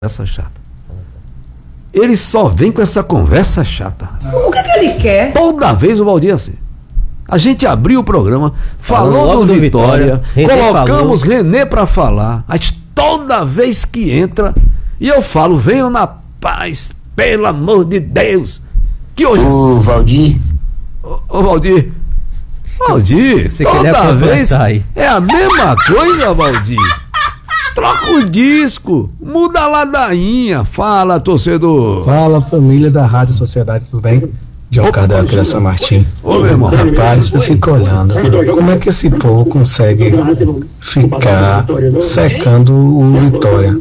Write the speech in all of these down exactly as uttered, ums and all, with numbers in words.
Conversa chata. Ele só vem com essa conversa chata. O que, que ele quer? Toda vez o Valdir assim. A gente abriu o programa, falou, falou do, do Vitória, Vitória colocamos falou. René pra falar. A gente, toda vez que entra, e eu falo, venham na paz, pelo amor de Deus. Que hoje. Ô, Valdir. Ô, ô Valdir. Valdir, Você toda vez aí. É a mesma coisa, Valdir. Troca o disco, muda a ladainha. Fala, torcedor. Fala, família da Rádio Sociedade, tudo bem? João Cardel aqui da São Martim. Ô, meu irmão. Rapaz, eu fico olhando como é que esse povo consegue ficar secando o Vitória.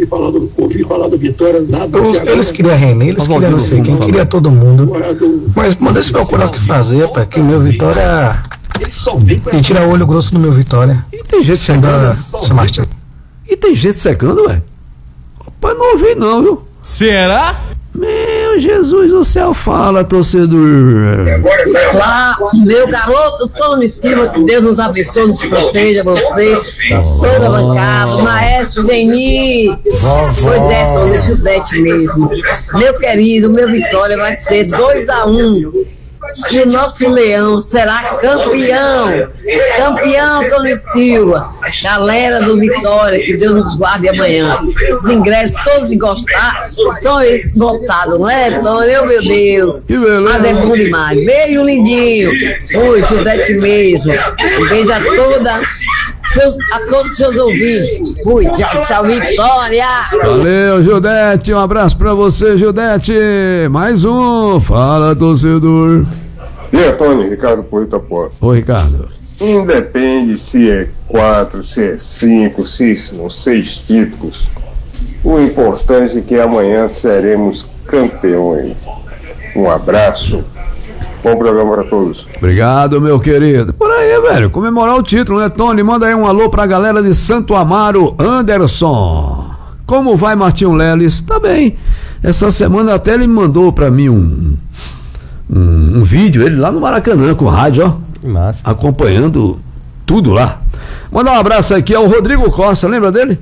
Os, eles queriam René, eles queriam não sei quem, queria todo mundo. Mas manda esse procurar o que fazer, para que o meu Vitória. E tira o olho grosso do meu Vitória. E tem gente secando. São Martim. E tem gente secando, ué? Rapaz, não ouvi não, viu? Será? Meu Jesus do céu, fala, torcedor. Lá, meu garoto, tome em cima, que Deus nos abençoe, nos proteja, você, toda a bancada, maestro Geni. Pois é, sou desse Judete mesmo. Meu querido, meu Vitória vai ser dois a um. E o nosso leão será campeão. Campeão, Tony Silva. Galera do Vitória, que Deus nos guarde amanhã. Os ingressos todos engostados, estão esgotados, não é, Tony? Oh, meu Deus. Mas é bom demais. Beijo, lindinho. Oi, Judete mesmo. Um beijo a toda. Seus, a todos os seus ouvintes. Fui, tchau, tchau, Vitória. Valeu, Judete, um abraço pra você, Judete. Mais um, fala, torcedor. E aí, Tony, Ricardo por Itapuã. Ô, Ricardo. Independe se é quatro, se é cinco, se são seis títulos. O importante é que amanhã seremos campeões. Um abraço. Bom programa para todos. Obrigado, meu querido. Por aí, velho, comemorar o título, né, Tony? Manda aí um alô pra galera de Santo Amaro, Anderson. Como vai, Martinho Leles? Tá bem. Essa semana até ele mandou pra mim um, um, um vídeo, ele lá no Maracanã, com rádio, ó. Que massa. Acompanhando tudo lá. Mandar um abraço aqui ao Rodrigo Costa, lembra dele?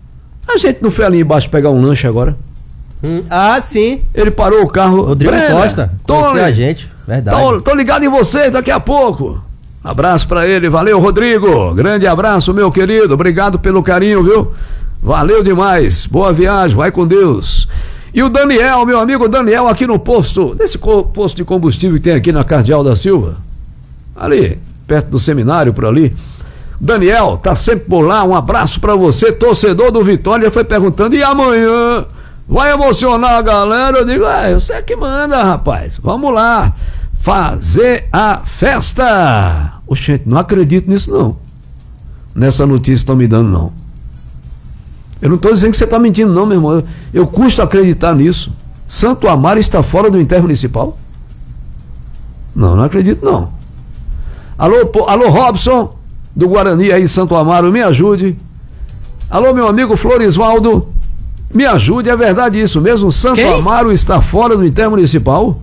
A gente não foi ali embaixo pegar um lanche agora? Hum, ah, sim. Ele parou o carro. Rodrigo Brenner, Costa, conheceu a gente. Verdade. Tô, tô ligado em vocês daqui a pouco. Abraço pra ele, valeu, Rodrigo. Grande abraço, meu querido. Obrigado pelo carinho, viu? Valeu demais. Boa viagem, vai com Deus. E o Daniel, meu amigo Daniel, aqui no posto, nesse posto de combustível que tem aqui na Cardeal da Silva, ali, perto do seminário, por ali. Daniel, tá sempre por lá. Um abraço pra você, torcedor do Vitória. Foi perguntando, e amanhã? Vai emocionar a galera? Eu digo, ah, eu sei que manda, rapaz. Vamos lá fazer a festa. Oxente, não acredito nisso não. Nessa notícia que estão me dando não. Eu não estou dizendo que você está mentindo não, meu irmão. Eu, eu custo acreditar nisso. Santo Amaro está fora do intermunicipal? Não, não acredito não. Alô, pô, alô Robson, do Guarani aí, Santo Amaro, me ajude. Alô, meu amigo Florisvaldo, me ajude, é verdade isso mesmo? Santo Quem? Amaro está fora do intermunicipal?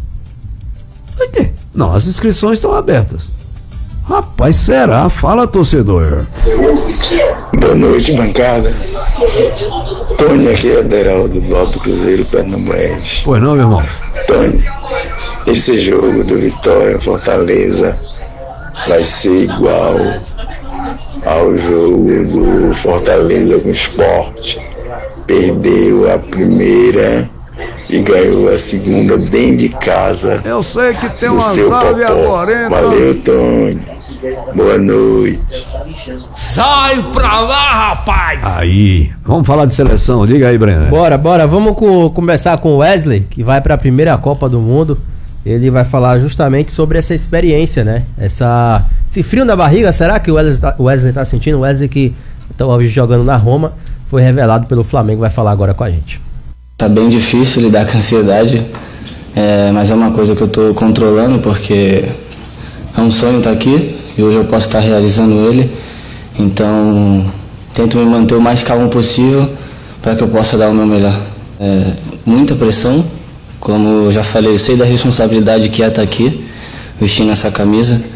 Não, as inscrições estão abertas. Rapaz, será? Fala, torcedor. Boa noite, bancada. Tony aqui é Aderaldo do Alto Cruzeiro, Pernambués. Pois não, meu irmão? Tony, esse jogo do Vitória Fortaleza vai ser igual ao jogo do Fortaleza com o Sport. Perdeu a primeira e ganhou a segunda dentro de casa. Eu sei que tem uma salve agora, hein? Valeu, Tony. Boa noite. Sai pra lá, rapaz! Aí, vamos falar de seleção, diga aí, Breno. Bora, bora, vamos co- começar com o Wesley, que vai pra primeira Copa do Mundo. Ele vai falar justamente sobre essa experiência, né? Essa, esse frio na barriga, será que o Wesley tá, o Wesley tá sentindo? O Wesley que tá hoje jogando na Roma, foi revelado pelo Flamengo, vai falar agora com a gente. Tá bem difícil lidar com a ansiedade, é, mas é uma coisa que eu tô controlando, porque é um sonho estar aqui e hoje eu posso estar realizando ele. Então tento me manter o mais calmo possível para que eu possa dar o meu melhor. É, muita pressão, como eu já falei, eu sei da responsabilidade que é estar aqui vestindo essa camisa.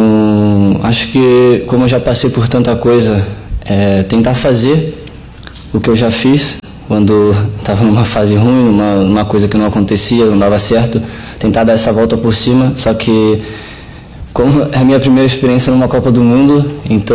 Então acho que, como eu já passei por tanta coisa, é, tentar fazer o que eu já fiz quando estava numa fase ruim, numa, numa coisa que não acontecia, não dava certo, tentar dar essa volta por cima, só que como é a minha primeira experiência numa Copa do Mundo, então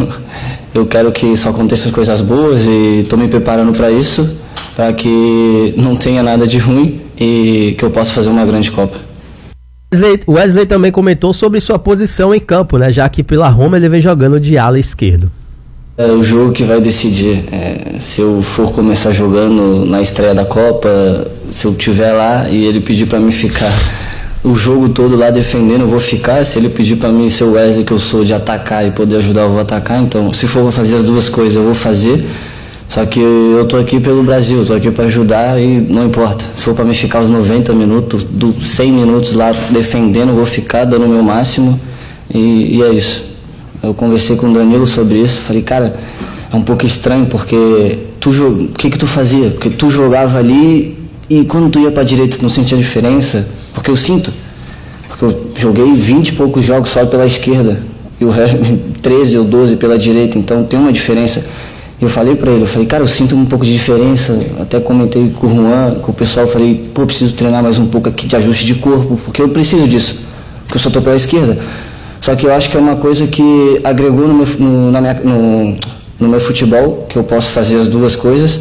eu quero que só aconteçam coisas boas e estou me preparando para isso, para que não tenha nada de ruim e que eu possa fazer uma grande Copa. Wesley, Wesley também comentou sobre sua posição em campo, né? Já que pela Roma ele vem jogando de ala esquerdo. É o jogo que vai decidir. É, se eu for começar jogando na estreia da Copa, se eu estiver lá e ele pedir para mim ficar o jogo todo lá defendendo, eu vou ficar. Se ele pedir para mim ser o Wesley que eu sou, de atacar e poder ajudar, eu vou atacar. Então, se for fazer as duas coisas, eu vou fazer. Só que eu tô aqui pelo Brasil, eu tô aqui para ajudar e não importa. Se for para mim ficar os noventa minutos, dos cem minutos lá defendendo, eu vou ficar dando o meu máximo e, e é isso. Eu conversei com o Danilo sobre isso, falei, cara, é um pouco estranho porque tu o que que tu fazia? Porque tu jogava ali e quando tu ia pra direita tu não sentia diferença? Porque eu sinto, porque eu joguei vinte e poucos jogos só pela esquerda e o resto treze ou doze pela direita, então tem uma diferença. E eu falei pra ele, eu falei, cara, eu sinto um pouco de diferença, até comentei com o Juan, com o pessoal, falei, pô, preciso treinar mais um pouco aqui de ajuste de corpo, porque eu preciso disso, porque eu só tô pela esquerda. Só que eu acho que é uma coisa que agregou no meu, no, na minha, no, no meu futebol, que eu posso fazer as duas coisas,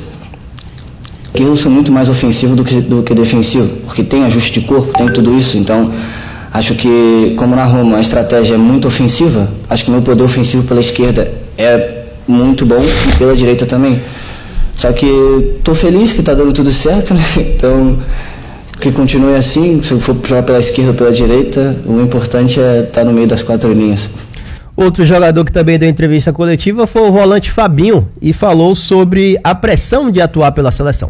que eu sou muito mais ofensivo do que, do que defensivo, porque tem ajuste de corpo, tem tudo isso, então acho que, como na Roma a estratégia é muito ofensiva, acho que o meu poder ofensivo pela esquerda é muito bom e pela direita também. Só que tô feliz que tá dando tudo certo, né? Então que continue assim, se eu for jogar pela esquerda ou pela direita, o importante é estar no meio das quatro linhas. Outro jogador que também deu entrevista coletiva foi o volante Fabinho e falou sobre a pressão de atuar pela seleção.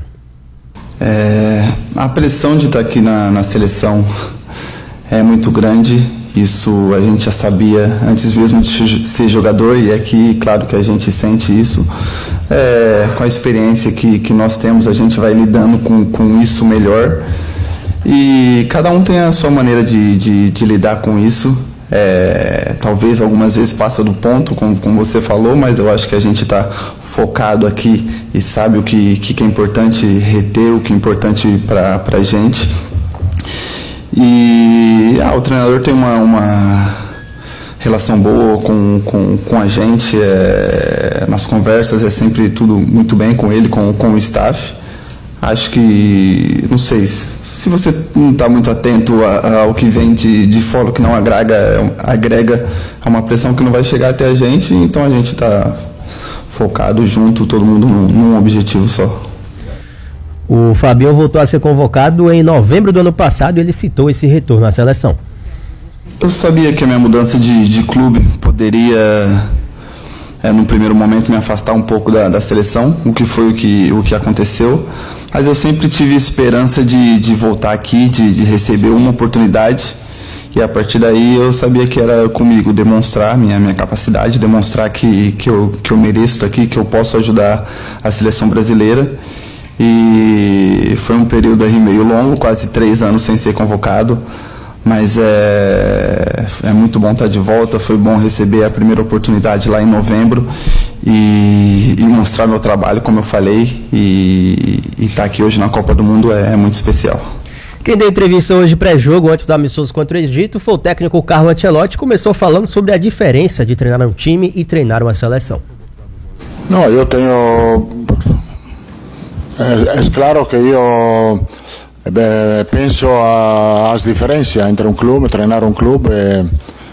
É, a pressão de estar aqui na, na seleção é muito grande, isso a gente já sabia antes mesmo de ser jogador e é que, claro que a gente sente isso. É, com a experiência que, que nós temos, a gente vai lidando com, com isso melhor. E cada um tem a sua maneira de, de, de lidar com isso. É, talvez algumas vezes passa do ponto, como, como você falou, mas eu acho que a gente está focado aqui e sabe o que, que é importante reter, o que é importante para a gente. E ah, o treinador tem uma, uma relação boa com, com, com a gente, é, nas conversas é sempre tudo muito bem com ele, com, com o staff. Acho que, não sei, se você não está muito atento a, ao que vem de, de fora, que não agrega, agrega a uma pressão que não vai chegar até a gente, então a gente está focado junto, todo mundo num, num objetivo só. O Fabinho voltou a ser convocado em novembro do ano passado e ele citou esse retorno à seleção. Eu sabia que a minha mudança de, de clube poderia, é, no primeiro momento, me afastar um pouco da, da seleção, o que foi o que, o que aconteceu. Mas eu sempre tive esperança de, de voltar aqui, de, de receber uma oportunidade. E a partir daí eu sabia que era comigo demonstrar minha, minha capacidade, demonstrar que, que, eu, que eu mereço estar aqui, que eu posso ajudar a seleção brasileira. E foi um período aí meio longo, quase três anos sem ser convocado. Mas é, é muito bom estar de volta, foi bom receber a primeira oportunidade lá em novembro e, e mostrar meu trabalho, como eu falei, e estar aqui hoje na Copa do Mundo é, é muito especial. Quem deu entrevista hoje pré-jogo, antes do amistoso contra o Egito, foi o técnico Carlo Ancelotti, começou falando sobre a diferença de treinar um time e treinar uma seleção. Não, eu tenho... É, é claro que eu... Beh, penso às diferenças entre um clube, treinar um clube e,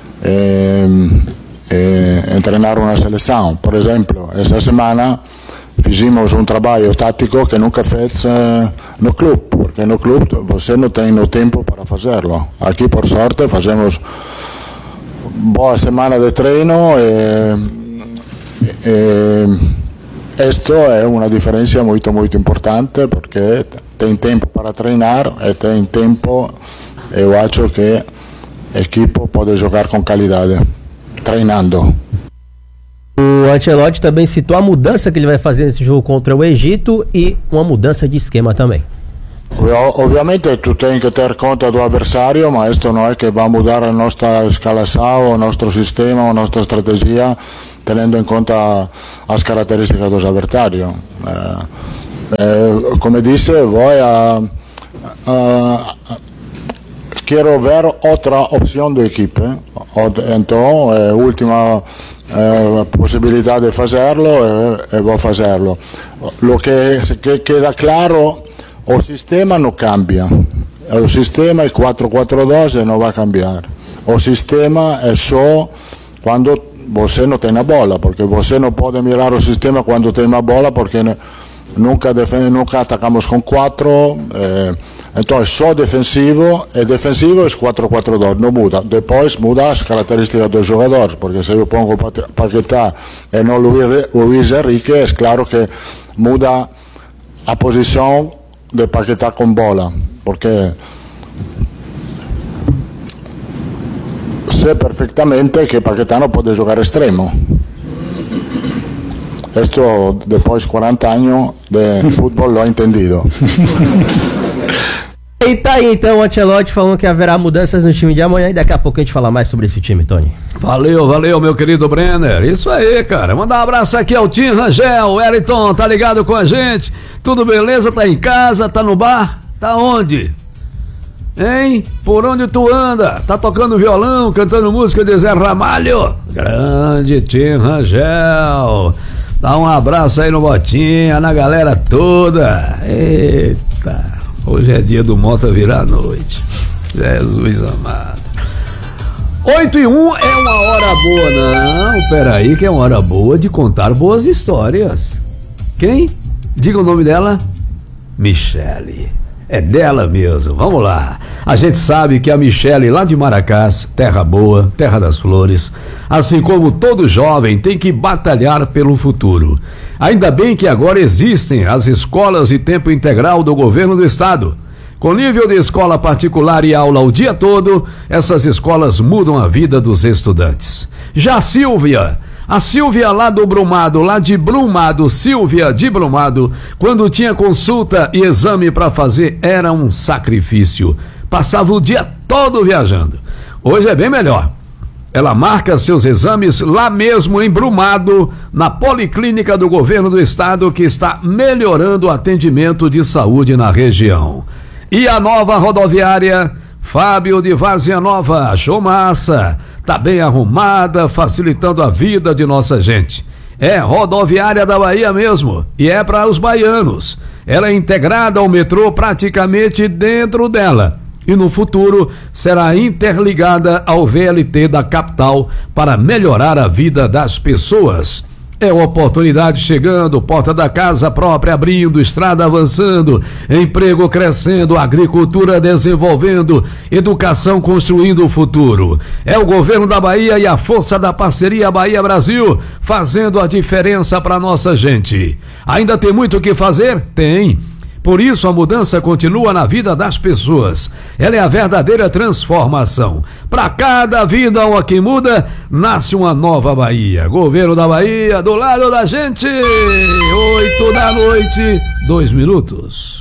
e, e treinar uma seleção. Por exemplo, esta semana fizemos um trabalho tático que nunca fez no clube, porque no clube você não tem o tempo para fazê-lo. Aqui, por sorte, fazemos boa semana de treino e, e isto é uma diferença muito, muito importante, porque tem tempo para treinar e tem tempo, eu acho que a equipe pode jogar com qualidade, treinando. O Ancelotti também citou a mudança que ele vai fazer nesse jogo contra o Egito e uma mudança de esquema também. Ovviamente tu tem que ter conta do adversário, mas isto não é que vai mudar a nossa escalação, o nosso sistema, a nossa estratégia, tendo em conta as características dos adversários. Eh, eh, como disse, vou a, a, a quero ver outra opção de equipe, então é a última eh, possibilidade de fazerlo e, e vou fazerlo. Lo que, que queda claro, o sistema não cambia, o sistema é quatro quatro dois e não vai cambiar, o sistema é só quando você não tem a bola, porque você não pode mirar o sistema quando tem a bola, porque nunca, nunca atacamos com quatro, eh, então é só defensivo, e defensivo é quatro quatro dois, não muda. Depois muda as características dos jogadores, porque se eu pongo Paquetá e não Luís Henrique, é claro que muda a posição de Paquetá com bola, porque sei perfeitamente que Paquetá não pode jogar extremo. Isto depois de quarenta anos de futebol l'ho entendido. E tá aí então o Ancelotti falando que haverá mudanças no time de amanhã e daqui a pouco a gente fala mais sobre esse time, Tony. Valeu, valeu, meu querido Brenner. Isso aí, cara. Mandar um abraço aqui ao Tim Rangel. O Wellington tá ligado com a gente. Tudo beleza? Tá em casa? Tá no bar? Tá onde? Hein? Por onde tu anda? Tá tocando violão, cantando música de Zé Ramalho? Grande Tim Rangel. Dá um abraço aí no Botinha, na galera toda. Eita. Hoje é dia do Mota virar a noite. Jesus amado. oito e um é uma hora boa. Não, peraí, que é uma hora boa de contar boas histórias. Quem? Diga o nome dela. Michele. É dela mesmo, vamos lá. A gente sabe que a Michele lá de Maracás, terra boa, terra das flores, assim como todo jovem tem que batalhar pelo futuro. Ainda bem que agora existem as escolas de tempo integral do governo do estado. Com nível de escola particular e aula o dia todo, essas escolas mudam a vida dos estudantes. Já a Silvia, a Silvia lá do Brumado, lá de Brumado, Silvia de Brumado, quando tinha consulta e exame para fazer, era um sacrifício. Passava o dia todo viajando. Hoje é bem melhor. Ela marca seus exames lá mesmo em Brumado, na Policlínica do Governo do Estado, que está melhorando o atendimento de saúde na região. E a nova rodoviária, Fábio de Várzea Nova, show massa, tá bem arrumada, facilitando a vida de nossa gente. É rodoviária da Bahia mesmo, e é para os baianos. Ela é integrada ao metrô praticamente dentro dela. E no futuro será interligada ao V L T da capital para melhorar a vida das pessoas. É oportunidade chegando, porta da casa própria abrindo, estrada avançando, emprego crescendo, agricultura desenvolvendo, educação construindo o futuro. É o governo da Bahia e a força da parceria Bahia-Brasil fazendo a diferença para nossa gente. Ainda tem muito o que fazer? Tem. Por isso a mudança continua na vida das pessoas. Ela é a verdadeira transformação. Para cada vida que muda, nasce uma nova Bahia. Governo da Bahia, do lado da gente. Oito da noite, dois minutos.